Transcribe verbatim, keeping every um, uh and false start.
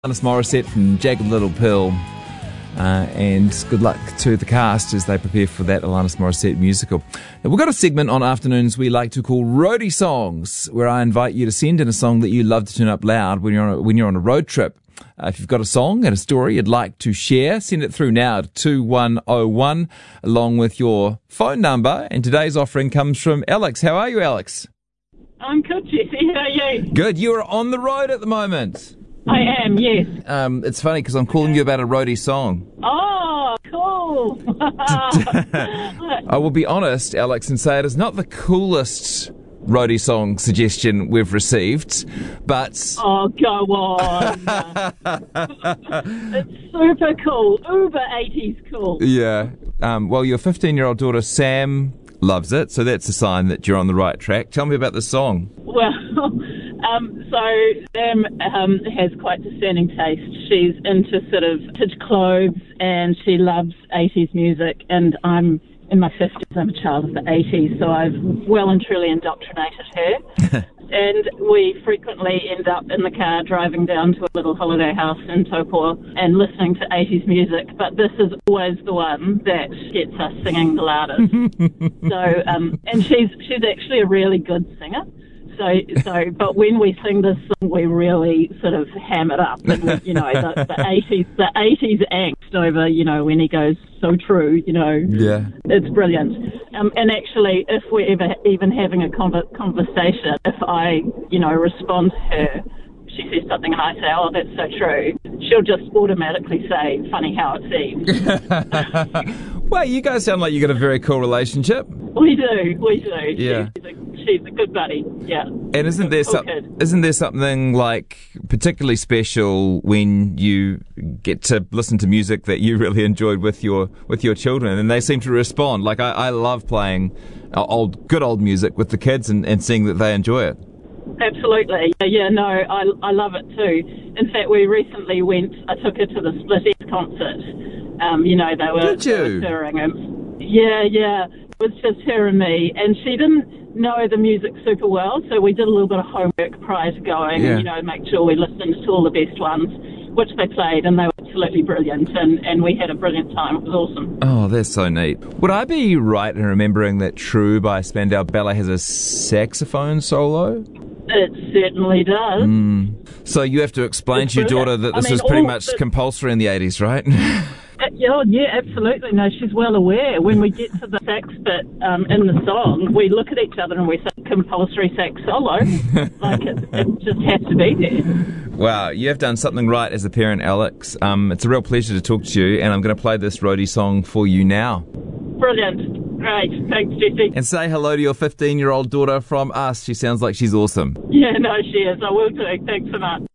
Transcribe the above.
Alanis Morissette from Jagged Little Pill, uh, and good luck to the cast as they prepare for that Alanis Morissette musical. Now, we've got a segment on afternoons we like to call Roadie Songs, where I invite you to send in a song that you love to turn up loud when you're on a, when you're on a road trip. Uh, if you've got a song and a story you'd like to share, send it through now to two one oh one along with your phone number. And today's offering comes from Alex. How are you, Alex? I'm good, Jesse. How are you? Good. You are on the road at the moment. I am, yes. Um, it's funny because I'm calling you about a roadie song. Oh, cool. I will be honest, Alex, and say it is not the coolest roadie song suggestion we've received, but... Oh, go on. It's super cool. Uber eighties cool. Yeah. Um, well, your fifteen-year-old daughter, Sam, loves it, so that's a sign that you're on the right track. Tell me about the song. Well... Um, so Sam um, has quite discerning taste. She's into sort of vintage clothes and she loves eighties music, and I'm in my fifties, I'm a child of the eighties, so I've well and truly indoctrinated her. And we frequently end up in the car driving down to a little holiday house in Taupo and listening to eighties music, but this is always the one that gets us singing the loudest. so, um, and she's she's actually a really good singer. So, so, but when we sing this song, we really sort of ham it up. And, you know, the, the eighties, the eighties angst over, you know, when he goes so true, you know. Yeah. It's brilliant. Um, and actually, if we're ever even having a conver- conversation, if I, you know, respond to her, she says something and I say, oh, that's so true, she'll just automatically say, funny how it seems. Well, you guys sound like you got a very cool relationship. We do, we do. Yeah. She's a, she's a good buddy, yeah. And isn't there, cool some, isn't there something like particularly special when you get to listen to music that you really enjoyed with your with your children and they seem to respond? Like, I, I love playing old, good old music with the kids and, and seeing that they enjoy it. Absolutely. Yeah, no, I I love it too. In fact, we recently went, I took her to the Split Enz concert. Um, you know, they were, Did you? They were touring. And, yeah, yeah. It was just her and me. And she didn't know the music super well, so we did a little bit of homework prior to going, yeah. you know, make sure we listened to all the best ones, which they played, and they were absolutely brilliant, and, and we had a brilliant time. It was awesome. Oh, that's so neat. Would I be right in remembering that True by Spandau Ballet has a saxophone solo? It certainly does. Mm. So you have to explain It's to your brilliant. daughter that I this mean, was pretty all much the- compulsory in the eighties, right? Uh, yeah, yeah, absolutely. No, she's well aware. When we get to the sax bit um, in the song, we look at each other and we say compulsory sax solo. Like it, it just has to be there. Wow, you have done something right as a parent, Alex. Um, it's a real pleasure to talk to you, and I'm going to play this roadie song for you now. Brilliant. Great. Thanks, Jesse. And say hello to your fifteen-year-old daughter from us. She sounds like she's awesome. Yeah, no, she is. I will do. Thanks so much.